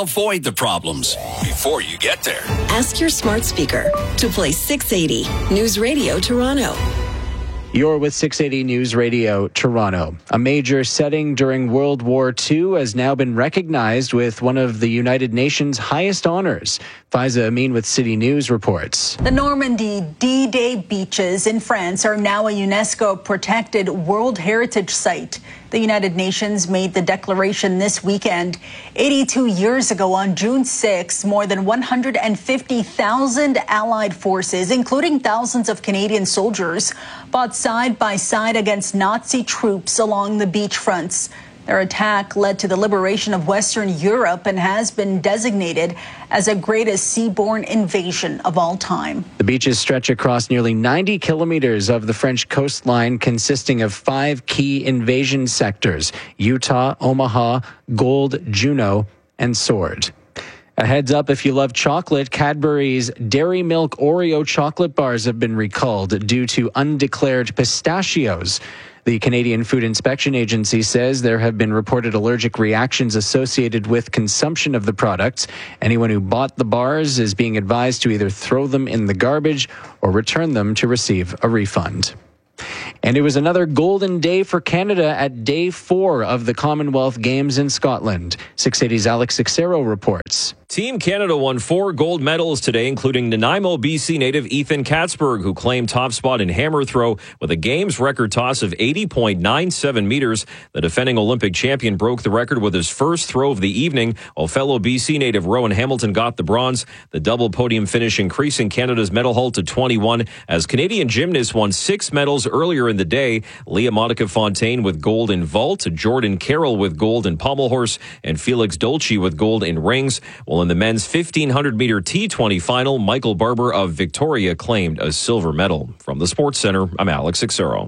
avoid the problems before you get there. Ask your smart speaker to play six eighty News Radio Toronto. You're with six eighty News Radio Toronto. A major setting during World War Two has now been recognized with one of the United Nations' highest honors. Faiza Amin with City News reports. The Normandy D-Day beaches in France are now a UNESCO protected World Heritage Site. The United Nations made the declaration this weekend. eighty-two years ago, on June sixth, more than one hundred fifty thousand Allied forces, including thousands of Canadian soldiers, fought side by side against Nazi troops along the beach fronts. Their attack led to the liberation of Western Europe and has been designated as the greatest seaborne invasion of all time. The beaches stretch across nearly ninety kilometers of the French coastline, consisting of five key invasion sectors: Utah, Omaha, Gold, Juno, and Sword. A heads up, if you love chocolate, Cadbury's Dairy Milk Oreo chocolate bars have been recalled due to undeclared pistachios. The Canadian Food Inspection Agency says there have been reported allergic reactions associated with consumption of the products. Anyone who bought the bars is being advised to either throw them in the garbage or return them to receive a refund. And it was another golden day for Canada at day four of the Commonwealth Games in Scotland. six eighty's Alex Sixero reports. Team Canada won four gold medals today, including Nanaimo, B C native Ethan Katzberg, who claimed top spot in hammer throw with a games record toss of eighty point nine seven meters. The defending Olympic champion broke the record with his first throw of the evening, while fellow B C native Rowan Hamilton got the bronze. The double podium finish increasing Canada's medal haul to twenty-one, as Canadian gymnasts won six medals earlier in the day. Leah Monica Fontaine with gold in vault, Jordan Carroll with gold in pommel horse, and Felix Dolce with gold in rings. While in the men's fifteen hundred meter T twenty final, Michael Barber of Victoria claimed a silver medal. From the Sports Center, I'm Alex Sixero.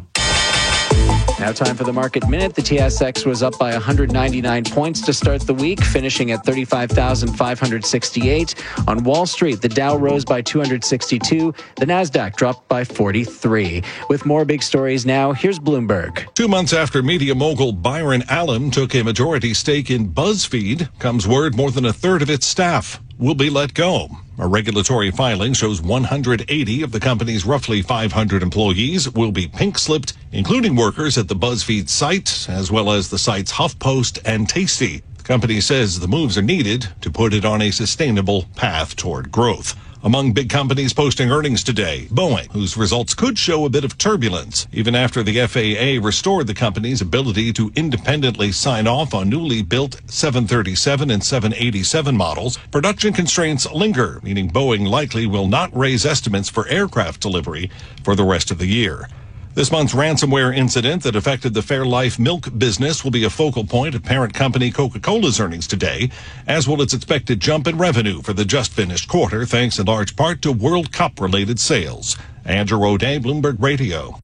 Now time for the Market Minute. The T S X was up by one hundred ninety-nine points to start the week, finishing at thirty-five thousand five hundred sixty-eight. On Wall Street, the Dow rose by two hundred sixty-two. The Nasdaq dropped by forty-three. With more big stories now, here's Bloomberg. Two months after media mogul Byron Allen took a majority stake in BuzzFeed, comes word more than a third of its staff will be let go. A regulatory filing shows one hundred eighty of the company's roughly five hundred employees will be pink-slipped, including workers at the BuzzFeed site, as well as the sites HuffPost and Tasty. The company says the moves are needed to put it on a sustainable path toward growth. Among big companies posting earnings today, Boeing, whose results could show a bit of turbulence, even after the F A A restored the company's ability to independently sign off on newly built seven thirty-seven and seven eighty-seven models. Production constraints linger, meaning Boeing likely will not raise estimates for aircraft delivery for the rest of the year. This month's ransomware incident that affected the Fairlife milk business will be a focal point of parent company Coca-Cola's earnings today, as will its expected jump in revenue for the just-finished quarter, thanks in large part to World Cup-related sales. Andrew O'Day, Bloomberg Radio.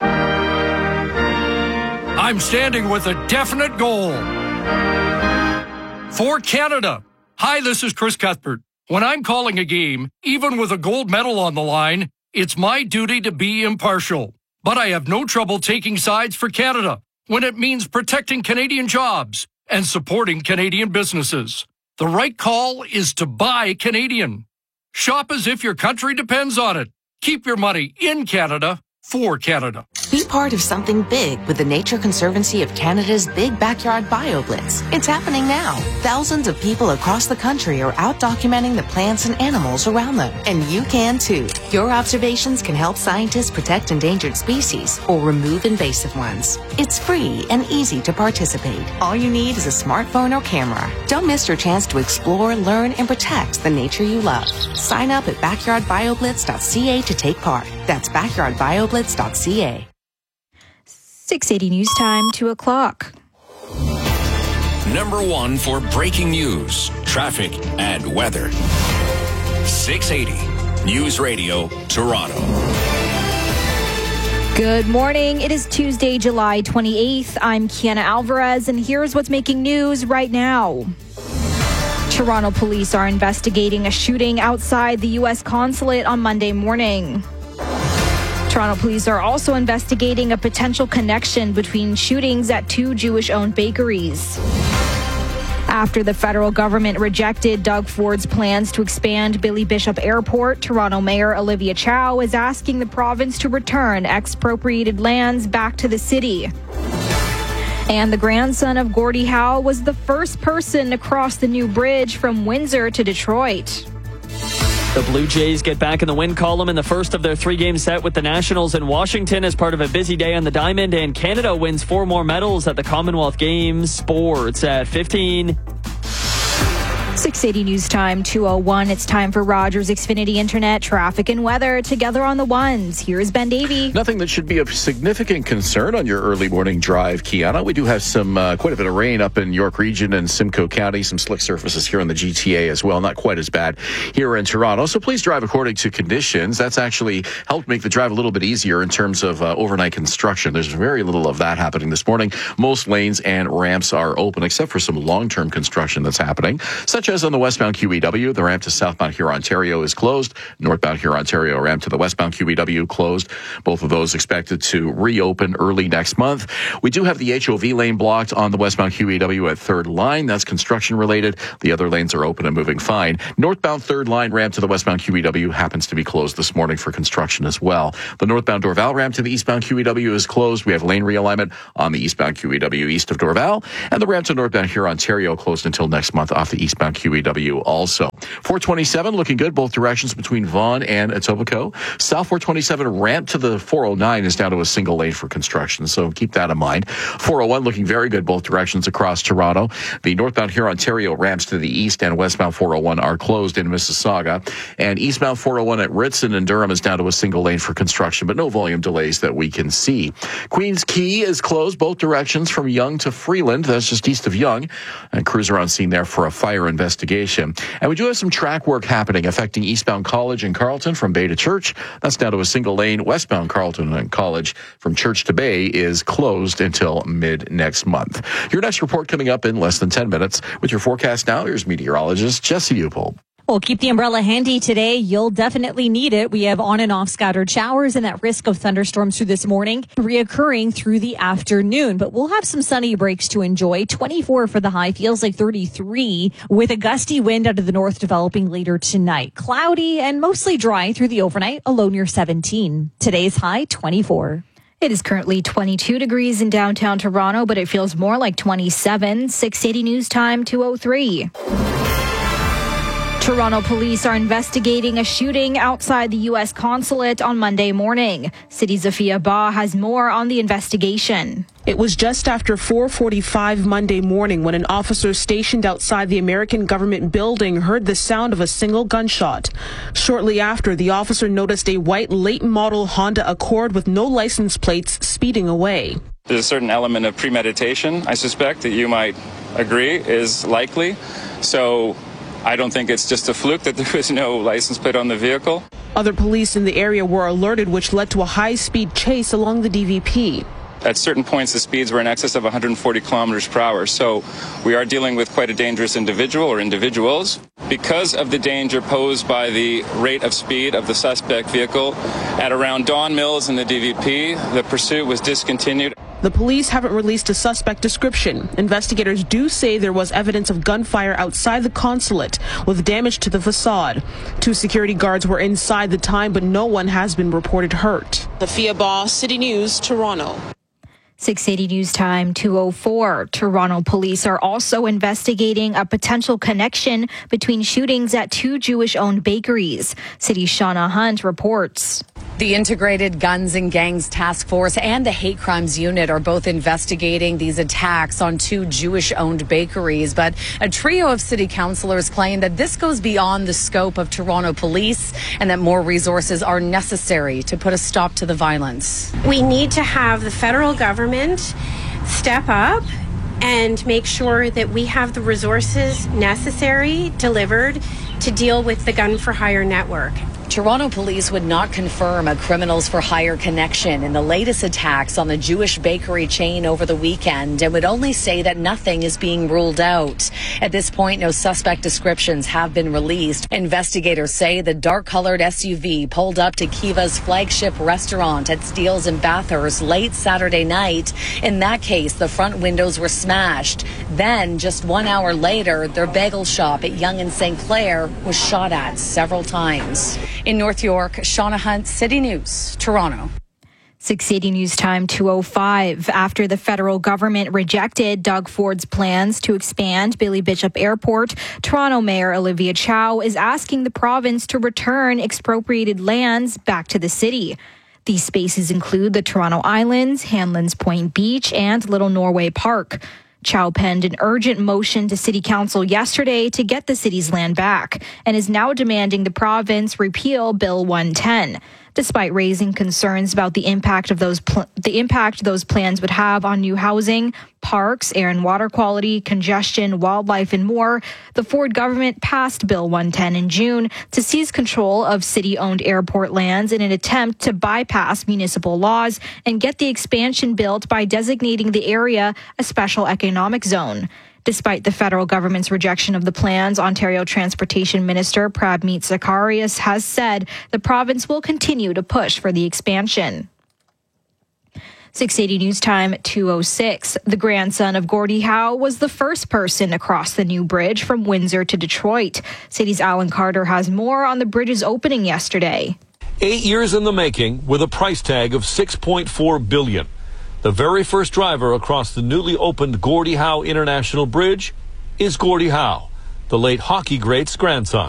I'm standing with a definite goal. For Canada. Hi, this is Chris Cuthbert. When I'm calling a game, even with a gold medal on the line, it's my duty to be impartial. But I have no trouble taking sides for Canada when it means protecting Canadian jobs and supporting Canadian businesses. The right call is to buy Canadian. Shop as if your country depends on it. Keep your money in Canada for Canada. Be part of something big with the Nature Conservancy of Canada's Big Backyard BioBlitz. It's happening now. Thousands of people across the country are out documenting the plants and animals around them. And you can too. Your observations can help scientists protect endangered species or remove invasive ones. It's free and easy to participate. All you need is a smartphone or camera. Don't miss your chance to explore, learn, and protect the nature you love. Sign up at backyard bio blitz dot c a to take part. That's backyard bio blitz dot c a. six eighty News Time, two o'clock. Number one for breaking news, traffic, and weather. six eighty News Radio, Toronto. Good morning. It is Tuesday, July twenty-eighth. I'm Kiana Alvarez, and here's what's making news right now. Toronto police are investigating a shooting outside the U S consulate on Monday morning. Toronto police are also investigating a potential connection between shootings at two Jewish-owned bakeries. After the federal government rejected Doug Ford's plans to expand Billy Bishop Airport, Toronto Mayor Olivia Chow is asking the province to return expropriated lands back to the city. And the grandson of Gordie Howe was the first person to cross the new bridge from Windsor to Detroit. The Blue Jays get back in the win column in the first of their three-game set with the Nationals in Washington as part of a busy day on the diamond, and Canada wins four more medals at the Commonwealth Games. Sports at fifteen. six eighty News Time, two oh one. It's time for Rogers Xfinity Internet traffic and weather together on the ones. Here's Ben Davey. Nothing that should be of significant concern on your early morning drive, Kiana. We do have some uh, quite a bit of rain up in York Region and Simcoe County. Some slick surfaces here in the G T A as well. Not quite as bad here in Toronto. So please drive according to conditions. That's actually helped make the drive a little bit easier in terms of uh, overnight construction. There's very little of that happening this morning. Most lanes and ramps are open except for some long-term construction that's happening, such as on the westbound Q E W. The ramp to southbound Hurontario is closed. Northbound Hurontario ramp to the westbound Q E W closed. Both of those expected to reopen early next month. We do have the H O V lane blocked on the westbound Q E W at third line. That's construction related. The other lanes are open and moving fine. Northbound third line ramp to the westbound Q E W happens to be closed this morning for construction as well. The northbound Dorval ramp to the eastbound Q E W is closed. We have lane realignment on the eastbound Q E W east of Dorval, and the ramp to northbound Hurontario closed until next month off the eastbound Q E W also. four twenty-seven looking good both directions between Vaughan and Etobicoke. South four twenty-seven ramp to the four oh nine is down to a single lane for construction, so keep that in mind. four oh one looking very good both directions across Toronto. The northbound Hurontario ramps to the east and westbound four oh one are closed in Mississauga, and eastbound four oh one at Ritson and Durham is down to a single lane for construction, but no volume delays that we can see. Queens Quay is closed both directions from Yonge to Freeland. That's just east of Yonge, and crews are on scene there for a fire investigation. And we do have some track work happening affecting eastbound College and Carleton from Bay to Church. That's down to a single lane. Westbound Carleton and College from Church to Bay is closed until mid next month. Your next report coming up in less than ten minutes. With your forecast now, here's meteorologist Jesse Upol. Well, keep the umbrella handy today. You'll definitely need it. We have on and off scattered showers and that risk of thunderstorms through this morning reoccurring through the afternoon. But we'll have some sunny breaks to enjoy. twenty-four for the high, feels like thirty-three with a gusty wind out of the north developing later tonight. Cloudy and mostly dry through the overnight, a low near seventeen. Today's high, twenty-four. It is currently twenty-two degrees in downtown Toronto, but it feels more like twenty-seven. six eighty News Time, two oh three. Toronto police are investigating a shooting outside the U S consulate on Monday morning. City Zafia Ba has more on the investigation. It was just after four forty-five Monday morning when an officer stationed outside the American government building heard the sound of a single gunshot. Shortly after, the officer noticed a white late model Honda Accord with no license plates speeding away. There's a certain element of premeditation, I suspect, that you might agree is likely. So I don't think it's just a fluke that there was no license plate on the vehicle. Other police in the area were alerted, which led to a high-speed chase along the D V P. At certain points, the speeds were in excess of one hundred forty kilometers per hour. So we are dealing with quite a dangerous individual or individuals. Because of the danger posed by the rate of speed of the suspect vehicle, at around Don Mills in the D V P, the pursuit was discontinued. The police haven't released a suspect description. Investigators do say there was evidence of gunfire outside the consulate with damage to the facade. Two security guards were inside the time, but no one has been reported hurt. Zafia Ba, City News, Toronto. six eighty News Time, two oh four. Toronto police are also investigating a potential connection between shootings at two Jewish-owned bakeries. City's Shauna Hunt reports. The Integrated Guns and Gangs Task Force and the Hate Crimes Unit are both investigating these attacks on two Jewish-owned bakeries. But a trio of city councillors claim that this goes beyond the scope of Toronto police and that more resources are necessary to put a stop to the violence. We need to have the federal government step up and make sure that we have the resources necessary delivered to deal with the gun for hire network. Toronto police would not confirm a criminals for hire connection in the latest attacks on the Jewish bakery chain over the weekend and would only say that nothing is being ruled out. At this point, no suspect descriptions have been released. Investigators say the dark-colored S U V pulled up to Kiva's flagship restaurant at Steele's in Bathurst late Saturday night. In that case, the front windows were smashed. Then, just one hour later, their bagel shop at Yonge and Saint Clair was shot at several times. In North York, Shauna Hunt, City News, Toronto. six eighty News Time two oh five. After the federal government rejected Doug Ford's plans to expand Billy Bishop Airport, Toronto Mayor Olivia Chow is asking the province to return expropriated lands back to the city. These spaces include the Toronto Islands, Hanlan's Point Beach, and Little Norway Park. Chow penned an urgent motion to City Council yesterday to get the city's land back and is now demanding the province repeal Bill one ten. Despite raising concerns about the impact of those pl- the impact those plans would have on new housing, parks, air and water quality, congestion, wildlife, and more, the Ford government passed Bill one ten in June to seize control of city-owned airport lands in an attempt to bypass municipal laws and get the expansion built by designating the area a special economic zone. Despite the federal government's rejection of the plans, Ontario Transportation Minister Prabmeet Zacharias has said the province will continue to push for the expansion. six eighty News Time two oh six. The grandson of Gordie Howe was the first person to cross the new bridge from Windsor to Detroit. City's Alan Carter has more on the bridge's opening yesterday. Eight years in the making with a price tag of six point four billion dollars. The very first driver across the newly opened Gordie Howe International Bridge is Gordie Howe, the late hockey great's grandson.